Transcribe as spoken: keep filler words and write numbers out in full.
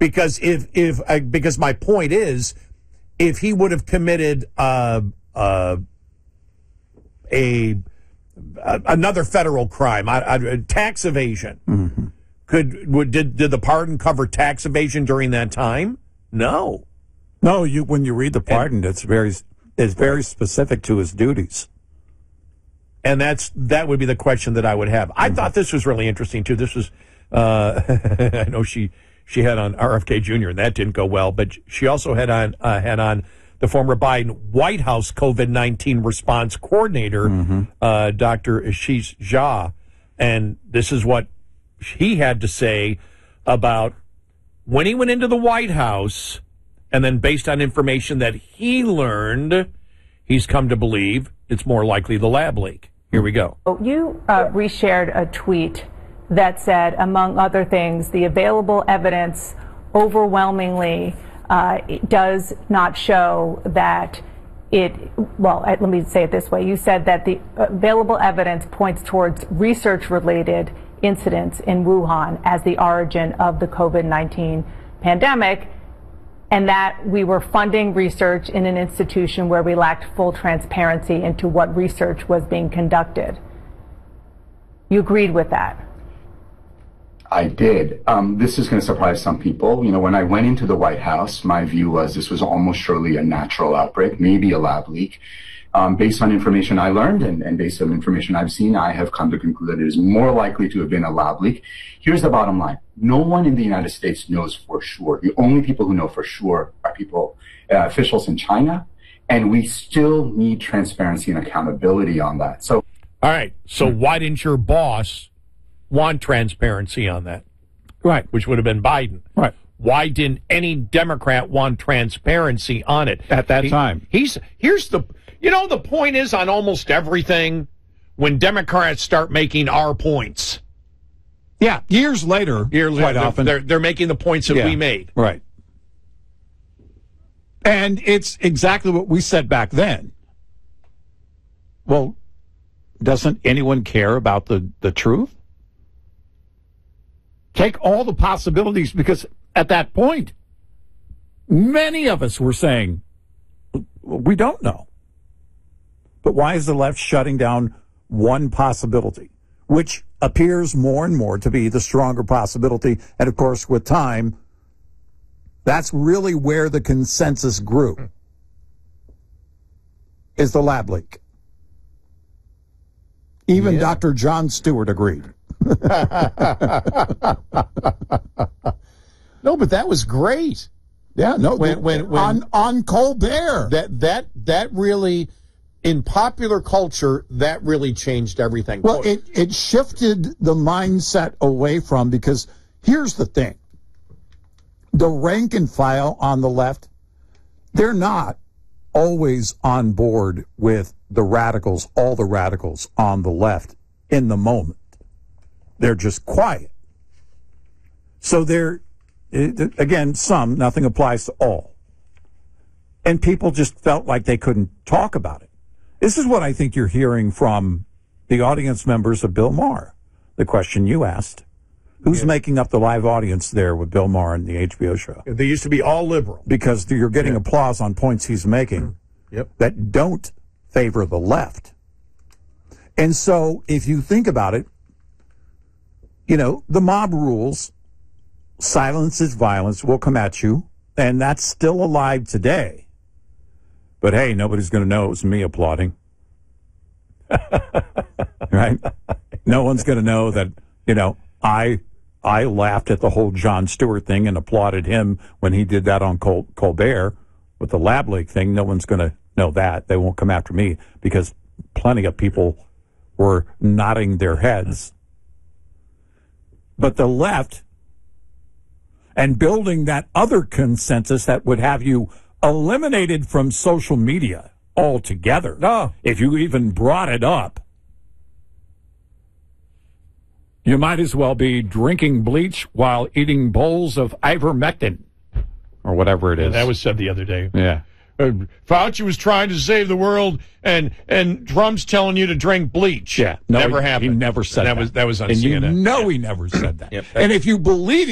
Because if if uh, because my point is, if he would have committed uh, uh, a, a another federal crime, uh, uh, tax evasion, Mm-hmm. could would did did the pardon cover tax evasion during that time? No, No, you when you read the pardon, it's very it's very specific to his duties. and that's that would be the question that I would have. I mm-hmm. thought this was really interesting too. This was uh, I know she she had on R F K Junior and that didn't go well, but she also had on uh, had on the former Biden White House COVID nineteen response coordinator, mm-hmm. uh, Doctor Ashish Jha, and this is what he had to say about when he went into the White House, and then based on information that he learned, he's come to believe it's more likely the lab leak. Here we go. You uh, reshared a tweet that said, among other things, the available evidence overwhelmingly uh, does not show that it, well, let me say it this way. You said that the available evidence points towards research-related incidents in Wuhan as the origin of the COVID nineteen pandemic, and that we were funding research in an institution where we lacked full transparency into what research was being conducted. You agreed with that? I did. Um, this is going to surprise some people. You know, when I went into the White House, my view was this was almost surely a natural outbreak, maybe a lab leak. Um, based on information I learned and, and based on information I've seen, I have come to conclude that it is more likely to have been a lab leak. Here's the bottom line. No one in the United States knows for sure. The only people who know for sure are people, uh, officials in China, and we still need transparency and accountability on that. So, all right. So hmm. why didn't your boss want transparency on that? Right. Which would have been Biden. Right. Why didn't any Democrat want transparency on it at that he, time? He's here's the you know the point is on almost everything when Democrats start making our points. Yeah, years later, years quite they're, often they're they're making the points that yeah, we made. Right. And it's exactly what we said back then. Well, doesn't anyone care about the, the truth? Take all the possibilities, because at that point, many of us were saying, we don't know. But why is the left shutting down one possibility, which appears more and more to be the stronger possibility? And, of course, with time, that's really where the consensus grew, is the lab leak. Even yeah. Doctor Jon Stewart agreed. No, but that was great. Yeah, no, when, when, when, on on Colbert. That that that really, in popular culture, that really changed everything. Well, it, it shifted the mindset away from, because here's the thing. The rank and file on the left, they're not always on board with the radicals, all the radicals on the left in the moment. They're just quiet. So they're, again, some, nothing applies to all. And people just felt like they couldn't talk about it. This is what I think you're hearing from the audience members of Bill Maher, the question you asked. Who's yeah. making up the live audience there with Bill Maher and the H B O show? They used to be all liberal. Because you're getting yeah. applause on points he's making yep. that don't favor the left. And so if you think about it, you know, the mob rules, silence is violence, will come at you, and that's still alive today. But hey, nobody's going to know it was me applauding. Right? No one's going to know that, you know, I I laughed at the whole Jon Stewart thing and applauded him when he did that on Col- Colbert with the lab leak thing. No one's going to know that. They won't come after me because plenty of people were nodding their heads. But the left, and building that other consensus that would have you eliminated from social media altogether, no. if you even brought it up, you might as well be drinking bleach while eating bowls of ivermectin, or whatever it is. Yeah, that was said the other day. Yeah. Uh, Fauci was trying to save the world, and and Trump's telling you to drink bleach. Yeah, no, never he, happened. He never said that. That was that was on and C N N. You know yeah. he never said that. Yep. And if you believe